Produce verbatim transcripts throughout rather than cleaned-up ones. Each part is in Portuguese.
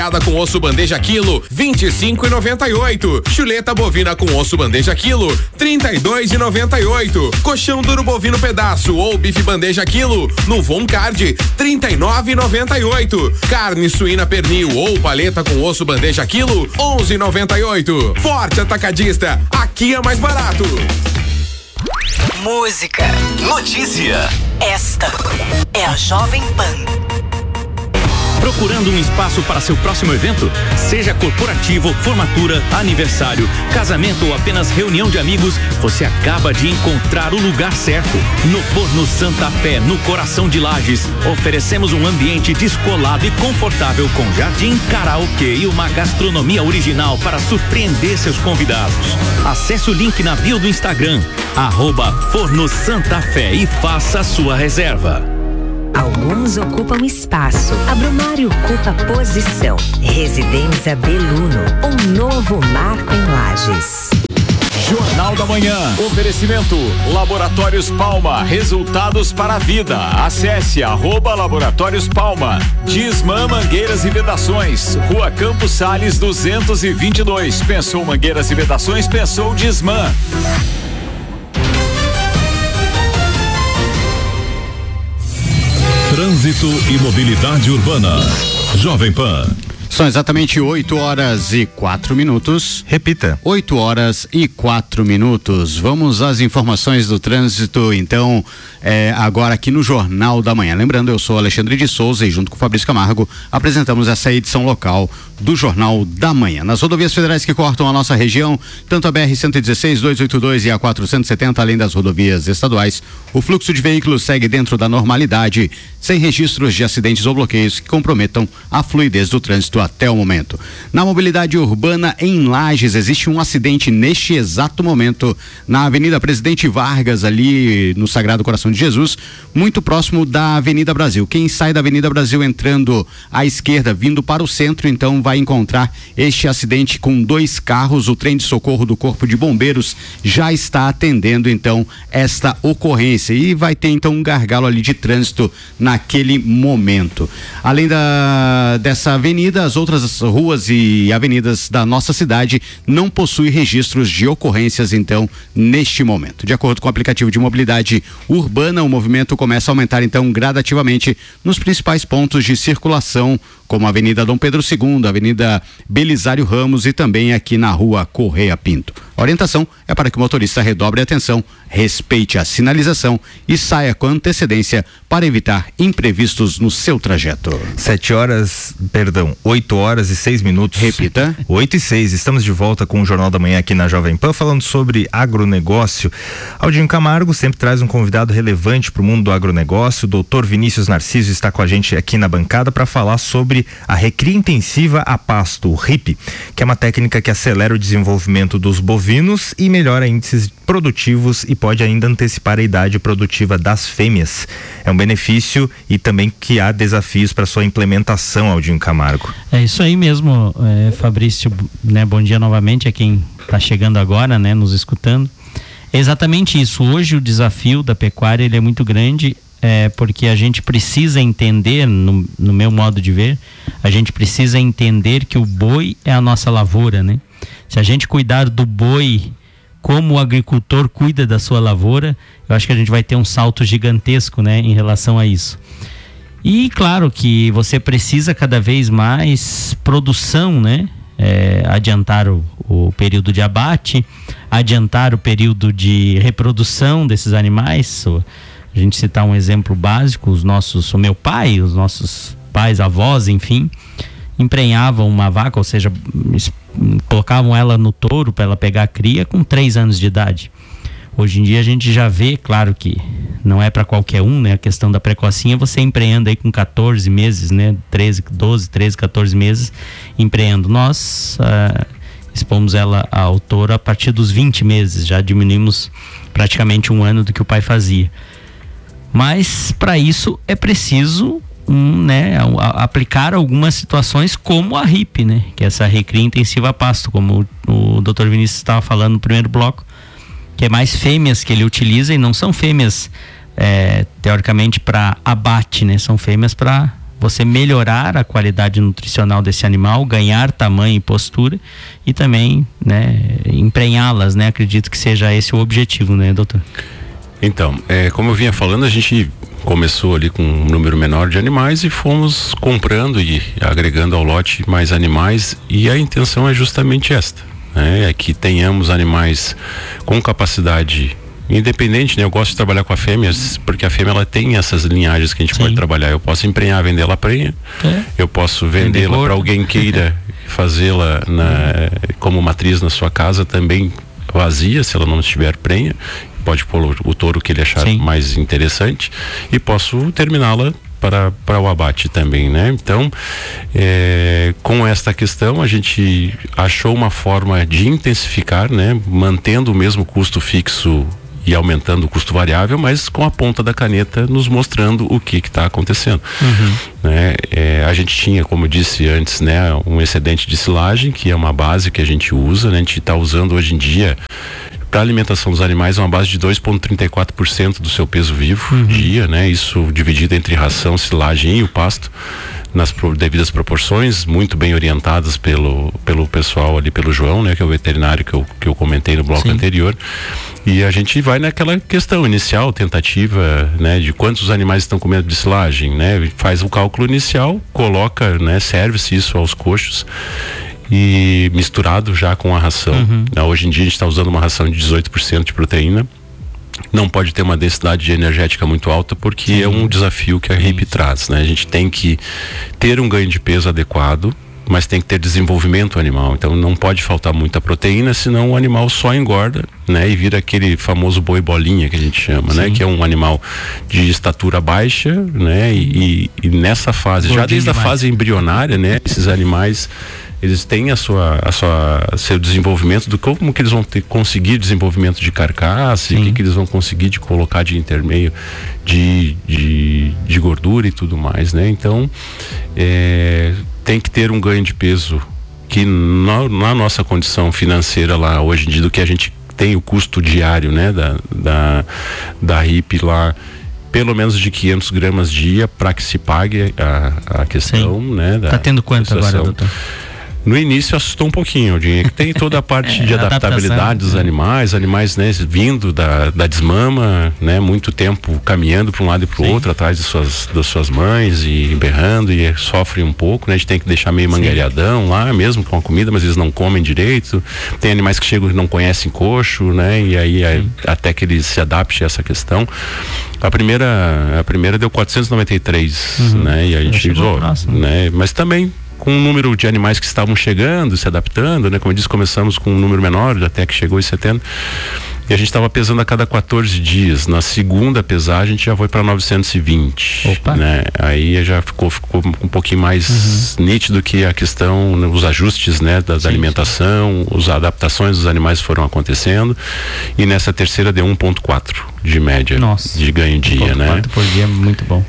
com osso bandeja quilo, vinte e cinco e noventa e oito. Chuleta bovina com osso bandeja quilo, trinta e dois e noventa e oito. Colchão duro bovino pedaço ou bife bandeja quilo, no Von Card, trinta e nove e noventa e oito. Carne suína pernil ou paleta com osso bandeja quilo, onze e noventa e oito. Forte Atacadista, aqui é mais barato. Música, notícia. Esta é a Jovem Pan. Procurando um espaço para seu próximo evento? Seja corporativo, formatura, aniversário, casamento ou apenas reunião de amigos, você acaba de encontrar o lugar certo. No Forno Santa Fé, no coração de Lages, oferecemos um ambiente descolado e confortável com jardim, karaokê e uma gastronomia original para surpreender seus convidados. Acesse o link na bio do Instagram, arroba Forno Santa Fé, e faça a sua reserva. Alguns ocupam espaço, a Brumário ocupa posição. Residência Beluno, um novo marco em Lages. Jornal da Manhã. Oferecimento Laboratórios Palma. Resultados para a vida. Acesse arroba Laboratórios Palma. Disman Mangueiras e Vedações. Rua Campos Sales duzentos e vinte e dois. Pensou Mangueiras e Vedações? Pensou Disman. Trânsito e mobilidade urbana. Jovem Pan. São exatamente oito horas e quatro minutos. Repita. oito horas e quatro minutos. Vamos às informações do trânsito, então, é, agora aqui no Jornal da Manhã. Lembrando, eu sou Alexandre de Souza e junto com o Fabrício Camargo apresentamos essa edição local do Jornal da Manhã. Nas rodovias federais que cortam a nossa região, tanto a B R cento e dezesseis, duzentos e oitenta e dois e a quatrocentos e setenta, além das rodovias estaduais, o fluxo de veículos segue dentro da normalidade, sem registros de acidentes ou bloqueios que comprometam a fluidez do trânsito até o momento. Na mobilidade urbana em Lages, existe um acidente neste exato momento na Avenida Presidente Vargas, ali no Sagrado Coração de Jesus, muito próximo da Avenida Brasil. Quem sai da Avenida Brasil entrando à esquerda, vindo para o centro, então vai encontrar este acidente com dois carros. O trem de socorro do Corpo de Bombeiros já está atendendo então esta ocorrência e vai ter então um gargalo ali de trânsito naquele momento. Além da dessa avenida, as outras ruas e avenidas da nossa cidade não possuem registros de ocorrências então neste momento. De acordo com o aplicativo de mobilidade urbana, o movimento começa a aumentar então gradativamente nos principais pontos de circulação, como a Avenida Dom Pedro segundo, a Avenida Belisário Ramos e também aqui na Rua Correia Pinto. A orientação é para que o motorista redobre a atenção, respeite a sinalização e saia com antecedência para evitar imprevistos no seu trajeto. Sete horas, perdão, oito horas e seis minutos. Repita. Oito e seis, estamos de volta com o Jornal da Manhã aqui na Jovem Pan, falando sobre agronegócio. Aldinho Camargo sempre traz um convidado relevante para o mundo do agronegócio. O doutor Vinícius Narciso está com a gente aqui na bancada para falar sobre a recria intensiva a pasto, o R I P, que é uma técnica que acelera o desenvolvimento dos bovinos e melhora índices produtivos e pode ainda antecipar a idade produtiva das fêmeas. É um benefício e também que há desafios para sua implementação, Aldinho Camargo. É isso aí mesmo, é, Fabrício, né? Bom dia novamente a quem está chegando agora, né? Nos escutando. É exatamente isso. Hoje o desafio da pecuária ele é muito grande. É porque a gente precisa entender, no, no meu modo de ver, a gente precisa entender que o boi é a nossa lavoura, né? Se a gente cuidar do boi como o agricultor cuida da sua lavoura, eu acho que a gente vai ter um salto gigantesco, né, em relação a isso. E claro que você precisa cada vez mais produção, né? É, adiantar o, o período de abate, adiantar o período de reprodução desses animais. A gente citar um exemplo básico, os nossos, o meu pai, os nossos pais, avós, enfim, emprenhavam uma vaca, ou seja, colocavam ela no touro para ela pegar a cria com três anos de idade. Hoje em dia a gente já vê, claro que não é para qualquer um, né? A questão da precocinha, você empreenda aí com quatorze meses, né? treze, doze, treze, quatorze meses empreendo. Nós ah, expomos ela ao touro a partir dos vinte meses, já diminuímos praticamente um ano do que o pai fazia. Mas para isso é preciso um, né, a, aplicar algumas situações como a R I P, né, que é essa recria intensiva a pasto, como o, o doutor Vinícius estava falando no primeiro bloco, que é mais fêmeas que ele utiliza e não são fêmeas é, teoricamente para abate, né, são fêmeas para você melhorar a qualidade nutricional desse animal, ganhar tamanho e postura e também, né, emprenhá-las, né? Acredito que seja esse o objetivo, né, doutor? Então, é, como eu vinha falando, a gente começou ali com um número menor de animais e fomos comprando e agregando ao lote mais animais, e a intenção é justamente esta, né? É que tenhamos animais com capacidade independente, né? Eu gosto de trabalhar com a fêmea, porque a fêmea ela tem essas linhagens que a gente Sim. pode trabalhar. Eu posso emprenhar, vender ela prenha, é. eu posso vendê-la para alguém queira fazê-la na, como matriz na sua casa também vazia, se ela não estiver prenha, pode pôr o touro que ele achar Sim. mais interessante, e posso terminá-la para, para o abate também, né? Então, é, com esta questão, a gente achou uma forma de intensificar, né? Mantendo o mesmo custo fixo e aumentando o custo variável, mas com a ponta da caneta nos mostrando o que está acontecendo. Uhum. Né? É, a gente tinha, como eu disse antes, né, um excedente de silagem, que é uma base que a gente usa, né? A gente está usando hoje em dia para a alimentação dos animais uma base de dois vírgula trinta e quatro por cento do seu peso vivo uhum. dia, né? Isso dividido entre ração, silagem e o pasto, nas pro, devidas proporções, muito bem orientadas pelo, pelo pessoal ali, pelo João, né? Que é o veterinário que eu, que eu comentei no bloco Sim. anterior. E a gente vai naquela questão inicial, tentativa, né? De quantos animais estão comendo de silagem, né? Faz o cálculo inicial, coloca, né? Serve-se isso aos coxos e misturado já com a ração. Uhum. Hoje em dia a gente está usando uma ração de dezoito por cento de proteína. Não pode ter uma densidade energética muito alta, porque Sim. é um desafio que a R I P traz, né? A gente tem que ter um ganho de peso adequado, mas tem que ter desenvolvimento animal. Então não pode faltar muita proteína, senão o animal só engorda, né? E vira aquele famoso boi bolinha que a gente chama, Sim. né? Que é um animal de estatura baixa, né? E, e, e nessa fase, Gordinho já desde demais. a fase embrionária, né? Esses animais, eles têm a sua, a sua, seu desenvolvimento, do como que eles vão ter, conseguir desenvolvimento de carcaça, e o que, que eles vão conseguir de colocar de intermeio de, de, de gordura e tudo mais, né? Então, é, tem que ter um ganho de peso que na, na nossa condição financeira lá, hoje em dia, do que a gente tem o custo diário, né? Da, da, da R I P lá, pelo menos de quinhentos gramas dia, para que se pague a, a questão, Sim. né? Da tá tendo quanto situação. Agora, doutor? No início assustou um pouquinho, que tem toda a parte é, de adaptabilidade dos animais, animais, né, vindo da, da desmama, né, muito tempo caminhando para um lado e para o outro, atrás de suas, das suas mães e berrando, e sofrem um pouco, né, a gente tem que deixar meio mangueiradão lá, mesmo com a comida, mas eles não comem direito. Tem animais que chegam e não conhecem coxo, né, e aí é, até que eles se adaptem a essa questão. A primeira, a primeira deu quatrocentos e noventa e três, uhum. né, e a gente diz, oh, né, mas também com o número de animais que estavam chegando, se adaptando, né? Como eu disse, começamos com um número menor, até que chegou em setenta. E a gente estava pesando a cada quatorze dias. Na segunda pesagem, a gente já foi para novecentos e vinte. Opa. Né? Aí já ficou, ficou um pouquinho mais uhum. nítido que a questão, né? Os ajustes, né? Da, da alimentação, as adaptações dos animais foram acontecendo. E nessa terceira deu um vírgula quatro de média. Nossa. De ganho dia, né? um vírgula quatro por dia é muito bom.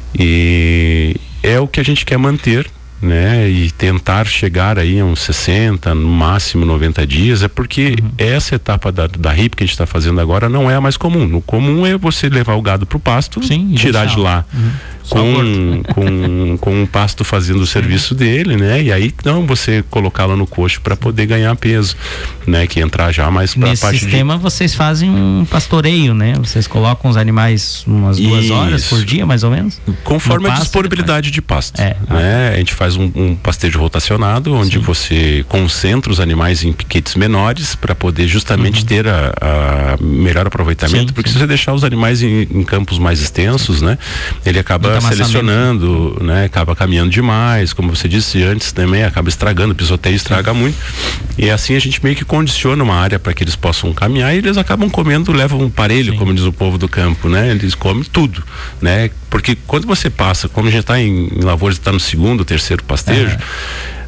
E é o que a gente quer manter, né? E tentar chegar aí a uns sessenta, no máximo noventa dias, é porque uhum. essa etapa da, da R I P que a gente está fazendo agora não é a mais comum. No comum é você levar o gado pro pasto, Sim, tirar de lá uhum. com, com, com o pasto fazendo o serviço dele, né? E aí não você colocá-lo no coxo para poder ganhar peso, né? Que entrar já mais para a parte de... Nesse sistema vocês fazem um pastoreio, né? Vocês colocam os animais umas duas Isso. horas por dia, mais ou menos? Conforme a disponibilidade de pasto, é. né? A gente faz um, um pastejo rotacionado, onde Sim. você concentra os animais em piquetes menores para poder justamente uhum. ter a, a melhor aproveitamento, sim, porque sim. se você deixar os animais em, em campos mais extensos, né? Ele acaba selecionando, né? Acaba caminhando demais, como você disse antes também, acaba estragando, o pisoteio estraga muito, e assim a gente meio que condiciona uma área para que eles possam caminhar, e eles acabam comendo, levam um parelho, Sim. como diz o povo do campo, né? Eles comem tudo, né? Porque quando você passa, como a gente está em, em lavouras, está no segundo, terceiro pastejo, é.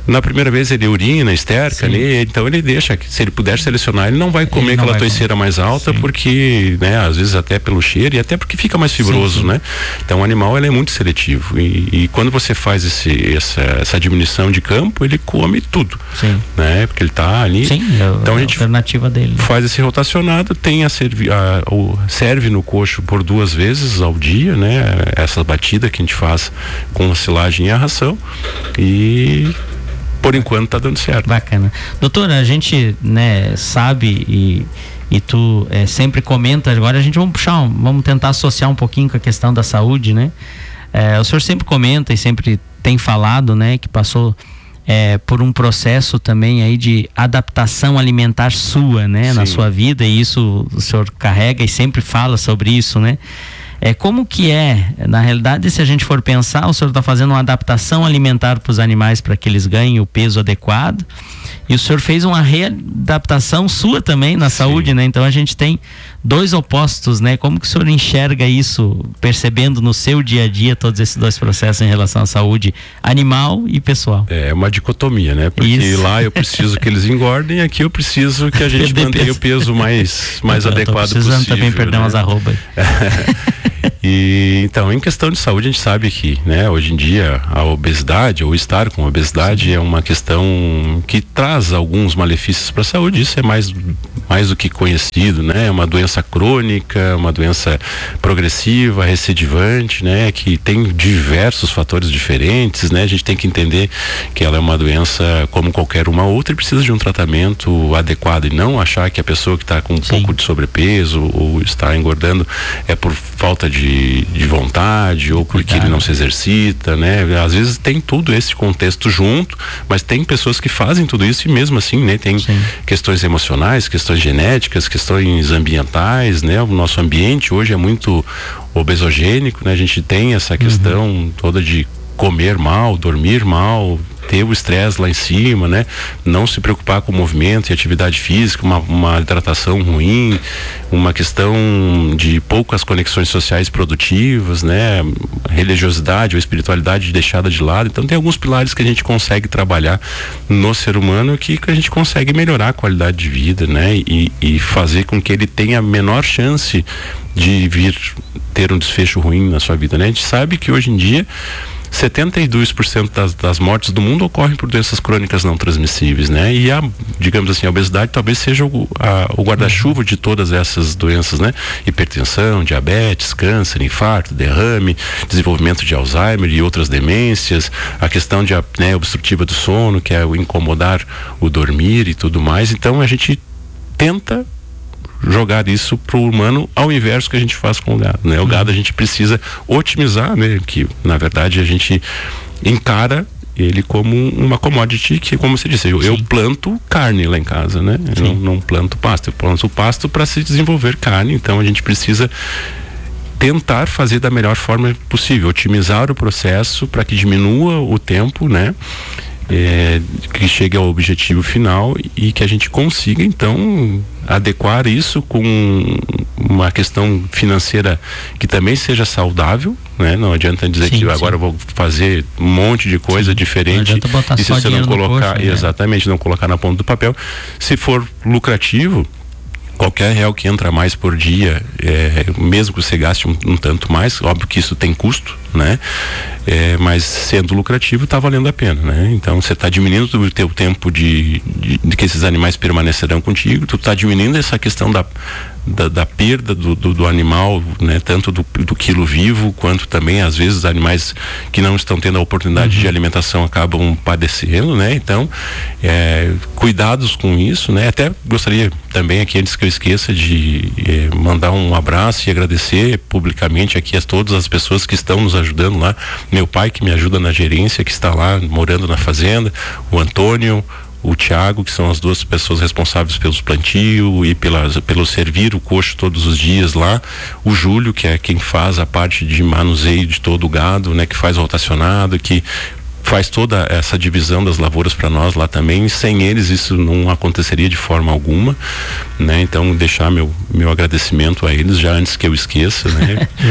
na primeira vez ele urina, esterca, né? Então ele deixa, se ele puder selecionar, ele não vai comer Ele não aquela vai toiceira mais alta, Sim. porque, né, às vezes até pelo cheiro e até porque fica mais fibroso, Sim, sim. né? Então o animal, ele é muito seletivo e, e quando você faz esse, essa, essa diminuição de campo, ele come tudo, Sim. né? Porque ele tá ali. Sim, é então a a gente alternativa dele. faz esse rotacionado, tem a, servi, a o, serve no coxo por duas vezes ao dia, né? Essa batida que a gente faz com a silagem e a ração, e por enquanto tá dando certo. Bacana. Doutora, a gente, né, sabe e, e tu é, sempre comenta, agora a gente vamos puxar, um, vamos tentar associar um pouquinho com a questão da saúde, né? É, o senhor sempre comenta e sempre tem falado, né, que passou é, por um processo também aí de adaptação alimentar sua, né, Sim. na sua vida, e isso o senhor carrega e sempre fala sobre isso, né? É, como que é, na realidade, se a gente for pensar, o senhor está fazendo uma adaptação alimentar para os animais para que eles ganhem o peso adequado, e o senhor fez uma readaptação sua também na Sim. saúde, né? Então a gente tem dois opostos, né? Como que o senhor enxerga isso, percebendo no seu dia a dia todos esses dois processos em relação à saúde animal e pessoal? É uma dicotomia, né? Porque isso. lá eu preciso que eles engordem, aqui eu preciso que a gente Perder mantenha peso. o peso mais, mais eu adequado possível. Precisando também perder né? umas arrobas. E então, em questão de saúde, a gente sabe que, né, hoje em dia a obesidade ou estar com obesidade Sim. é uma questão que traz alguns malefícios para a saúde. Isso é mais mais do que conhecido, né? É uma doença crônica, uma doença progressiva, recidivante, né? Que tem diversos fatores diferentes, né? A gente tem que entender que ela é uma doença como qualquer uma outra e precisa de um tratamento adequado, e não achar que a pessoa que está com um Sim. pouco de sobrepeso ou está engordando é por falta de, de vontade ou porque Cuidado. ele não se exercita, né? Às vezes tem tudo esse contexto junto, mas tem pessoas que fazem tudo isso e mesmo assim, né? Tem Sim. questões emocionais, questões genéticas, questões ambientais, né? O nosso ambiente hoje é muito obesogênico, né? A gente tem essa questão uhum. toda de comer mal, dormir mal, ter o estresse lá em cima, né? Não se preocupar com o movimento e atividade física, uma, uma hidratação ruim, uma questão de poucas conexões sociais produtivas, né? Religiosidade ou espiritualidade deixada de lado. Então tem alguns pilares que a gente consegue trabalhar no ser humano que, que a gente consegue melhorar a qualidade de vida, né? E, e fazer com que ele tenha a menor chance de vir ter um desfecho ruim na sua vida, né? A gente sabe que hoje em dia setenta e dois por cento das, das mortes do mundo ocorrem por doenças crônicas não transmissíveis, né? E a, digamos assim, a obesidade talvez seja o, a, o guarda-chuva de todas essas doenças, né? Hipertensão, diabetes, câncer, infarto, derrame, desenvolvimento de Alzheimer e outras demências, a questão de, né, obstrutiva do sono, que é o incomodar o dormir e tudo mais. Então a gente tenta jogar isso pro humano ao inverso que a gente faz com o gado, né? O gado a gente precisa otimizar, né? Que na verdade a gente encara ele como uma commodity que, como você disse, eu, eu planto carne lá em casa, né? Eu não, não planto pasto, eu planto pasto para se desenvolver carne. Então a gente precisa tentar fazer da melhor forma possível, otimizar o processo para que diminua o tempo, né? É, que chegue ao objetivo final e que a gente consiga então adequar isso com uma questão financeira que também seja saudável, né? Não adianta dizer sim, que sim. agora eu vou fazer um monte de coisa sim. diferente e se você não colocar, coxo, exatamente, né? não colocar na ponta do papel. Se for lucrativo, qualquer real que entra mais por dia, é, mesmo que você gaste um, um tanto mais, óbvio que isso tem custo, né? É, mas sendo lucrativo, está valendo a pena, né? Então você está diminuindo o teu tempo de, de, de que esses animais permanecerão contigo, tu está diminuindo essa questão da Da, da perda do, do, do animal, né? Tanto do, do quilo vivo, quanto também às vezes os animais que não estão tendo a oportunidade uhum. de alimentação acabam padecendo, né? Então, é, cuidados com isso, né? Até gostaria também aqui, antes que eu esqueça, de é, mandar um abraço e agradecer publicamente aqui a todas as pessoas que estão nos ajudando lá. Meu pai, que me ajuda na gerência, que está lá morando na fazenda, o Antônio, o Tiago, que são as duas pessoas responsáveis pelos plantio e pela, pelo servir o coxo todos os dias lá, o Júlio, que é quem faz a parte de manuseio de todo o gado, né, que faz rotacionado, que faz toda essa divisão das lavouras para nós lá também. Sem eles isso não aconteceria de forma alguma, né? Então deixar meu meu agradecimento a eles já antes que eu esqueça, né?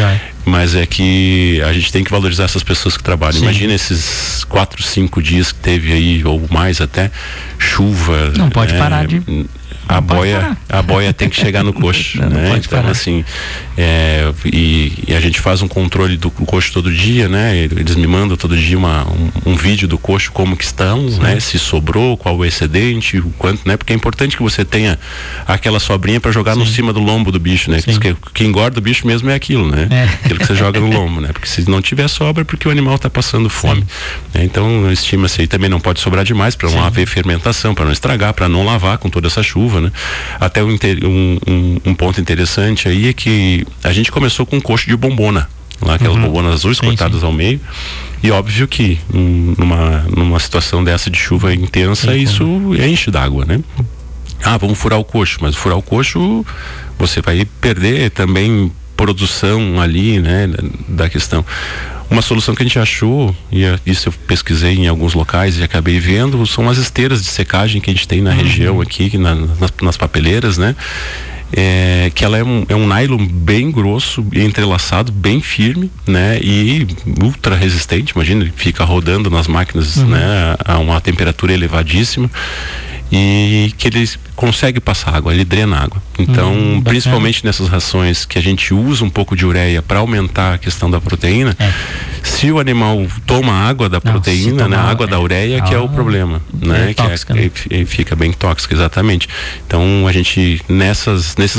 Mas é que a gente tem que valorizar essas pessoas que trabalham. Sim. Imagina esses quatro, cinco dias que teve aí, ou mais até, chuva. Não pode é, parar de... A boia, a boia tem que chegar no coxo, não, né? Não então, parar. assim, é, e, e a gente faz um controle do coxo todo dia, né? Eles me mandam todo dia uma, um, um vídeo do coxo, como que estão, Sim. né? Se sobrou, qual o excedente, o quanto, né? Porque é importante que você tenha aquela sobrinha para jogar Sim. no cima do lombo do bicho, né? Que, que engorda o bicho mesmo é aquilo, né? É. Aquilo que você joga no lombo, né? Porque se não tiver sobra, é porque o animal está passando fome. Né? Então, estima-se aí, também não pode sobrar demais para não haver fermentação, para não estragar, para não lavar com toda essa chuva. Né? Até um, um, um ponto interessante aí é que a gente começou com um coxo de bombona, lá aquelas uhum. bombonas azuis sim, cortadas sim. ao meio, e óbvio que um, numa, numa situação dessa de chuva intensa, sim, isso enche d'água, né? Ah, vamos furar o coxo, mas furar o coxo você vai perder também produção ali, né, da questão. Uma solução que a gente achou, e isso eu pesquisei em alguns locais e acabei vendo, são as esteiras de secagem que a gente tem na uhum. região aqui, na, nas, nas papeleiras, né? É, que ela é um, é um nylon bem grosso, entrelaçado, bem firme, né? E ultra resistente, imagina, ele fica rodando nas máquinas, uhum. né? A uma temperatura elevadíssima. E que ele consegue passar água, ele drena água. Então, hum, principalmente nessas rações que a gente usa um pouco de ureia para aumentar a questão da proteína, é. se o animal toma água da Não, proteína, né, a água é, da ureia, é, que é o problema, é né? Tóxica, que é, né? é, fica bem tóxica, exatamente. Então, a gente nessas nesses